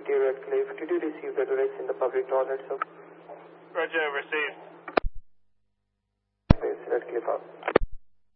City, Redcliffe. Did you receive the direct in the public toilet, sir? Roger, received. Redcliffe up.